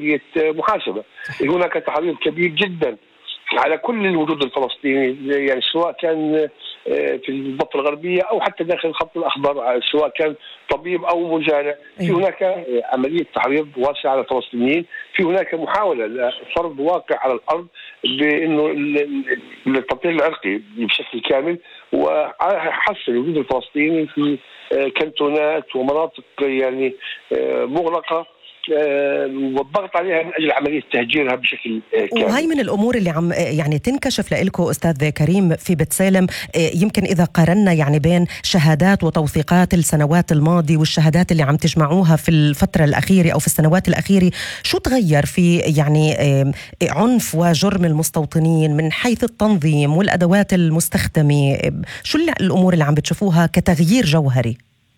عملية محاسبة. هناك تحريض كبير جدا على كل الوجود الفلسطيني، يعني سواء كان في الضفة الغربية أو حتى داخل الخط الأخضر، سواء كان طبيب أو مجانع. في هناك عملية تحريض واسعة على الفلسطينيين، في هناك محاولة لفرض واقع على الأرض بأنه التطهير العرقي بشكل كامل، وحصل الوجود الفلسطيني في كانتونات ومناطق يعني مغلقة، والضغط عليها من أجل عملية تهجيرها بشكل كامل. وهي من الأمور اللي عم يعني تنكشف لإلكم أستاذ كريم في بتسالم. يمكن إذا قارنا يعني بين شهادات وتوثيقات السنوات الماضية والشهادات اللي عم تجمعوها في الفترة الأخيرة أو في السنوات الأخيرة، شو تغير في يعني عنف وجرم المستوطنين من حيث التنظيم والأدوات المستخدمة؟ شو الأمور اللي عم بتشوفوها كتغيير جوهري؟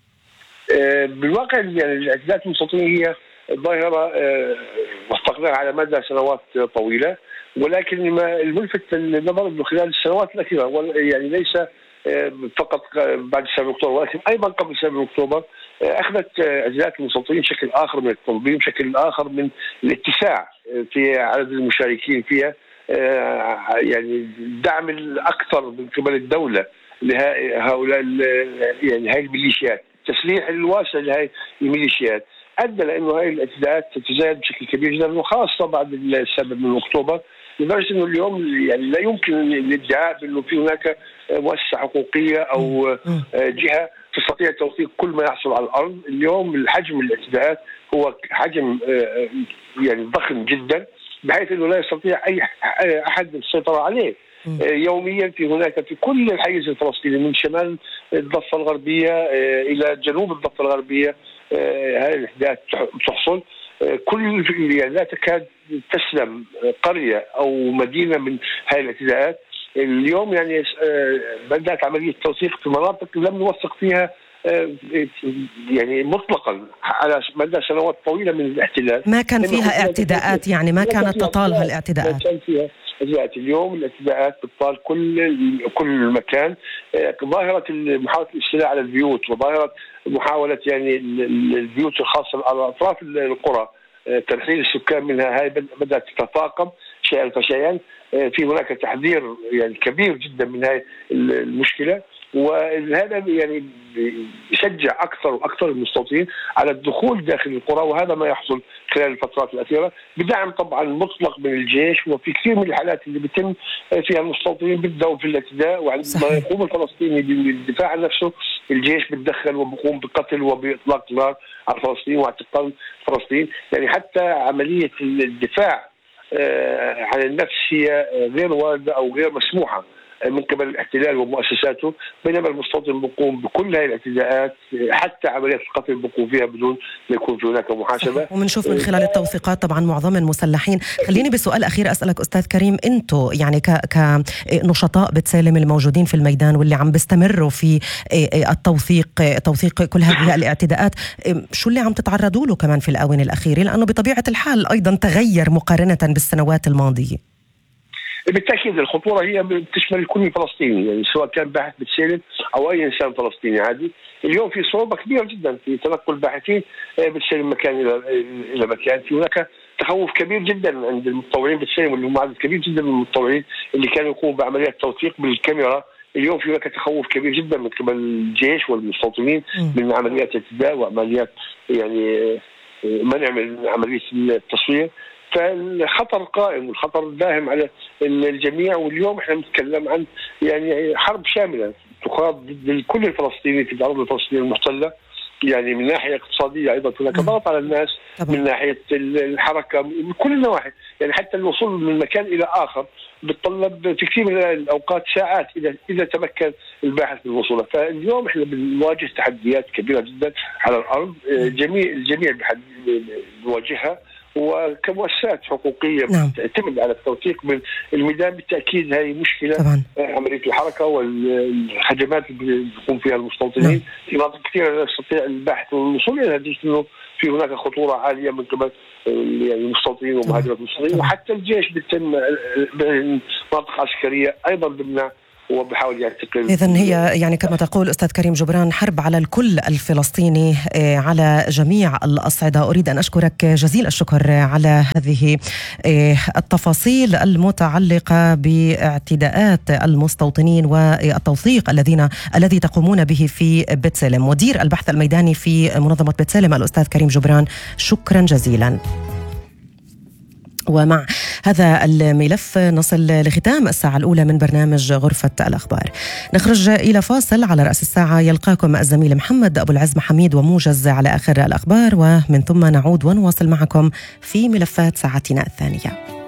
بالواقع يعني الاعتداءات المستوطنين هي ظاهرة واستقرار على مدى سنوات طويلة، ولكن ما الملفت للنظر انه خلال السنوات الأخيرة، يعني ليس فقط بعد 7 أكتوبر ولكن أيضا قبل 7 أكتوبر، أخذت اعتداءات المستوطنين شكل آخر من التنظيم، شكل آخر من الاتساع في عدد المشاركين فيها، يعني الدعم الأكثر من قبل الدولة لهؤلاء يعني هاي الميليشيات، التسليح الواسع لهذه الميليشيات ادى لانه هذه الاعتداءات تتزايد بشكل كبير جدا، وخاصه بعد 7 أكتوبر، لدرجه انه اليوم يعني لا يمكن الادعاء بانه في هناك مؤسسه حقوقيه او جهه تستطيع توثيق كل ما يحصل على الارض. اليوم الحجم الاعتداءات هو حجم يعني ضخم جدا، بحيث انه لا يستطيع اي احد السيطره عليه. يوميا في كل الحيز الفلسطيني من شمال الضفة الغربية إلى جنوب الضفة الغربية هذه الاعتداءات تحصل. كل يعني لا تكاد تسلم قرية أو مدينة من هذه الاعتداءات. اليوم يعني بدأت عملية توثيق في مناطق لم نوثق فيها يعني مطلقا على مدى سنوات طويلة من الاحتلال. ما كان فيها اعتداءات، يعني ما كانت تطالها الاعتداءات. اليوم الاعتداءات بتطال كل مكان. ظاهرة محاولة الاستيلاء على البيوت، وظاهرة محاولة يعني البيوت الخاصة على أطراف القرى ترحيل السكان منها، هاي بدأت تتفاقم شيئا فشيئا. في هناك تحذير يعني كبير جدا من هاي المشكلة، وهذا يعني يشجع أكثر وأكثر المستوطنين على الدخول داخل القرى، وهذا ما يحصل خلال الفترات الأخيرة بدعم طبعا مطلق من الجيش. وفي كثير من الحالات اللي بيتم فيها المستوطنين بيبدأوا في الاعتداء، وعندما يقوم الفلسطيني بالدفاع عن نفسه الجيش بيتدخل وبيقوم بقتل وبإطلاق نار على الفلسطينيين واعتقال الفلسطينيين. يعني حتى عملية الدفاع عن النفس هي غير واردة أو غير مسموحة من قبل الاحتلال ومؤسساته، بينما المستوطن بيقوم بكل هذه الاعتداءات، حتى عمليات القتل بيقوم فيها بدون ما يكون في هناك محاسبة. ومنشوف من خلال التوثيقات طبعا معظم مسلحين. خليني بسؤال أخير أسألك أستاذ كريم، أنتوا يعني كنشطاء بتسالم الموجودين في الميدان واللي عم بيستمروا في توثيق كل هذه الاعتداءات، شو اللي عم تتعرضوا له كمان في الآونة الأخيرة؟ لأنه بطبيعة الحال أيضا تغير مقارنة بالسنوات الماضية. بالتأكيد الخطورة هي بتشمل كل فلسطيني، يعني سواء كان باحث بتسالم أو أي إنسان فلسطيني عادي. اليوم في صعوبة كبيرة جدا في تنقل الباحثين بتسالم مكان إلى مكان. في هناك تخوف كبير جدا عند المتطوعين بتسالم، واللي هم عدد كبير جدا من المتطوعين اللي كانوا يقوموا بعمليات توثيق بالكاميرا. اليوم في هناك تخوف كبير جدا من قبل الجيش والمستوطنين من عمليات اعتداء وعمليات يعني منع من عملية التصوير. فالخطر قائم والخطر داهم على الجميع. واليوم احنا نتكلم عن يعني حرب شامله تخاض ضد كل الفلسطينيين في الارض الفلسطينيه المحتله، يعني من ناحيه اقتصاديه ايضا هناك ضغط على الناس، من ناحيه الحركه من كل النواحي، يعني حتى الوصول من مكان الى اخر بتطلب في كثير من الاوقات ساعات اذا تمكن الباحث من وصوله. فاليوم احنا بنواجه تحديات كبيره جدا على الارض، الجميع بيواجهها، وكمؤسسات حقوقية تعتمد على التوثيق من الميدان. بالتأكيد هذه مشكلة طبعا. عملية الحركة والهجمات اللي يقوم فيها المستوطنين في مناطق كثيرة لا يستطيع الباحث والوصول إلى نتيجة أنه في هناك خطورة عالية من قبل يعني المستوطنين ومهاجرة المستوطنين، وحتى الجيش بيتم مناطق عسكرية أيضا بمنع هو بحاول يعتقل. إذن هي يعني كما تقول أستاذ كريم جبران حرب على الكل الفلسطيني على جميع الأصعدة. أريد أن أشكرك جزيل الشكر على هذه التفاصيل المتعلقة باعتداءات المستوطنين والتوثيق الذي تقومون به في بتسلم. مدير البحث الميداني في منظمة بتسلم الأستاذ كريم جبران، شكرا جزيلا. ومع هذا الملف نصل لختام الساعة الأولى من برنامج غرفة الأخبار. نخرج إلى فاصل. على رأس الساعة يلقاكم الزميل محمد أبو العز محميد وموجز على آخر الأخبار، ومن ثم نعود ونواصل معكم في ملفات ساعتنا الثانية.